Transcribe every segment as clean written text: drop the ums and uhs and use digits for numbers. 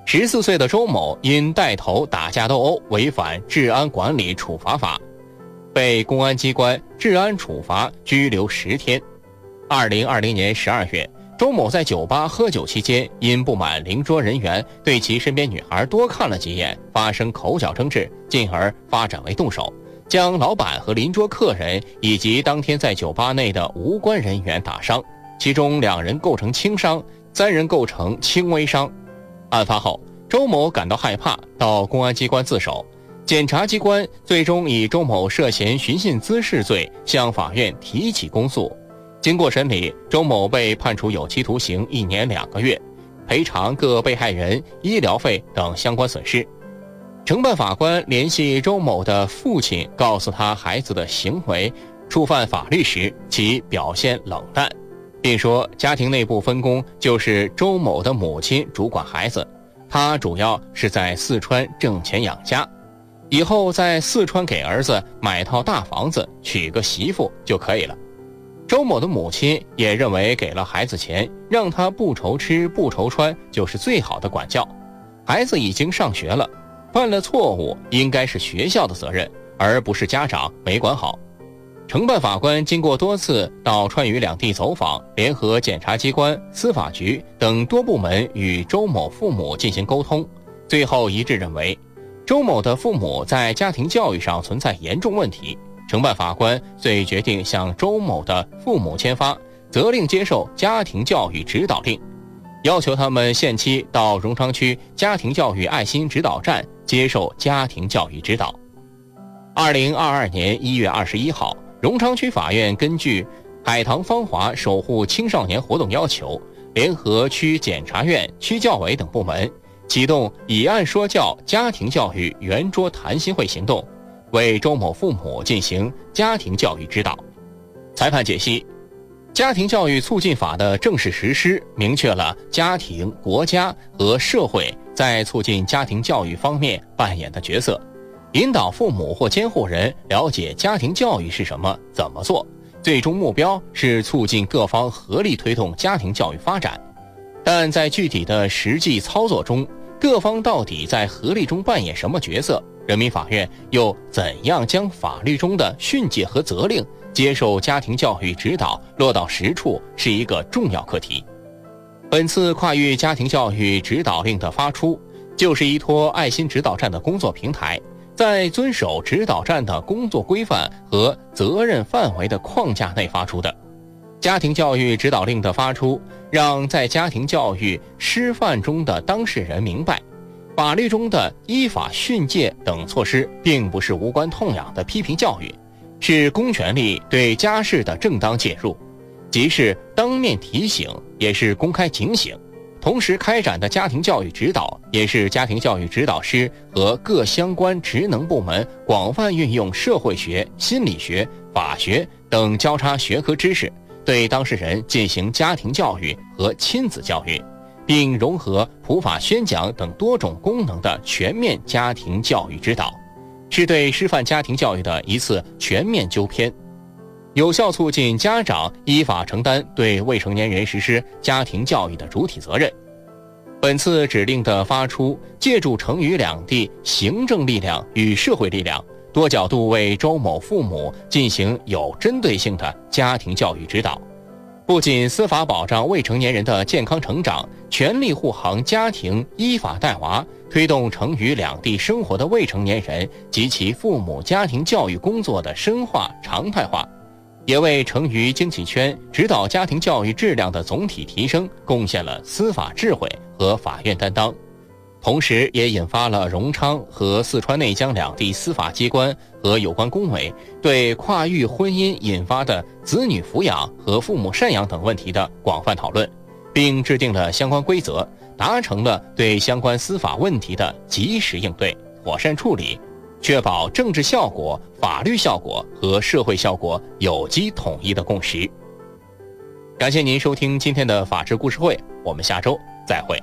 14岁的周某因带头打架斗殴，违反治安管理处罚法，被公安机关治安处罚拘留10天。2020年12月，周某在酒吧喝酒期间，因不满邻桌人员对其身边女孩多看了几眼，发生口角争执，进而发展为动手，将老板和邻桌客人以及当天在酒吧内的无关人员打伤，其中2人构成轻伤，3人构成轻微伤。案发后，周某感到害怕，到公安机关自首。检察机关最终以周某涉嫌寻衅滋事罪向法院提起公诉。经过审理，周某被判处有期徒刑1年2个月，赔偿各被害人医疗费等相关损失。承办法官联系周某的父亲，告诉他孩子的行为触犯法律时，其表现冷淡，并说家庭内部分工就是周某的母亲主管孩子，他主要是在四川挣钱养家，以后在四川给儿子买套大房子，娶个媳妇就可以了。周某的母亲也认为给了孩子钱，让他不愁吃不愁穿就是最好的管教。孩子已经上学了，犯了错误应该是学校的责任，而不是家长没管好。承办法官经过多次到川渝两地走访，联合检察机关、司法局等多部门与周某父母进行沟通，最后一致认为周某的父母在家庭教育上存在严重问题。承办法官遂决定向周某的父母签发责令接受家庭教育指导令，要求他们限期到荣昌区家庭教育爱心指导站接受家庭教育指导。2022年1月21号，荣昌区法院根据海棠芳华守护青少年活动要求，联合区检察院、区教委等部门，启动以案说教家庭教育圆桌谈心会行动，为周某父母进行家庭教育指导。裁判解析，家庭教育促进法的正式实施，明确了家庭、国家和社会在促进家庭教育方面扮演的角色，引导父母或监护人了解家庭教育是什么、怎么做，最终目标是促进各方合力推动家庭教育发展。但在具体的实际操作中，各方到底在合力中扮演什么角色？人民法院又怎样将法律中的训诫和责令接受家庭教育指导落到实处，是一个重要课题。本次跨域家庭教育指导令的发出，就是依托爱心指导站的工作平台，在遵守指导站的工作规范和责任范围的框架内发出的。家庭教育指导令的发出，让在家庭教育师范中的当事人明白，法律中的依法训诫等措施并不是无关痛痒的批评教育，是公权力对家事的正当介入，即是当面提醒，也是公开警醒。同时开展的家庭教育指导，也是家庭教育指导师和各相关职能部门广泛运用社会学、心理学、法学等交叉学科知识，对当事人进行家庭教育和亲子教育，并融合普法宣讲等多种功能的全面家庭教育指导，是对师范家庭教育的一次全面纠偏，有效促进家长依法承担对未成年人实施家庭教育的主体责任。本次指令的发出，借助成渝两地行政力量与社会力量，多角度为周某父母进行有针对性的家庭教育指导，不仅司法保障未成年人的健康成长，全力护航家庭依法带娃，推动成渝两地生活的未成年人及其父母家庭教育工作的深化常态化，也为成渝经济圈指导家庭教育质量的总体提升贡献了司法智慧和法院担当，同时也引发了荣昌和四川内江两地司法机关和有关工委对跨域婚姻引发的子女抚养和父母赡养等问题的广泛讨论，并制定了相关规则，达成了对相关司法问题的及时应对、妥善处理，确保政治效果、法律效果和社会效果有机统一的共识。感谢您收听今天的法治故事会，我们下周再会。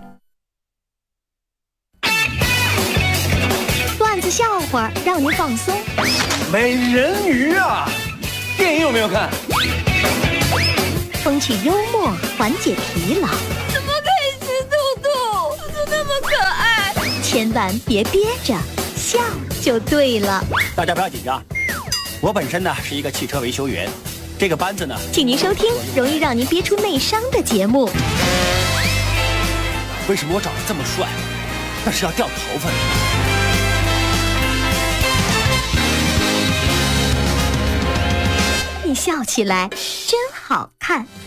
段子笑话让您放松。 美人鱼啊，电影有没有看？ 风趣幽默缓解疲劳。 怎么可以吃兔兔？兔兔那么可爱。 千万别憋着，笑就对了。 大家不要紧张，我本身呢是一个汽车维修员，这个班子呢， 请您收听容易让您憋出内伤的节目。 为什么我长得这么帅？那是要掉头发的。 你笑起来真好看。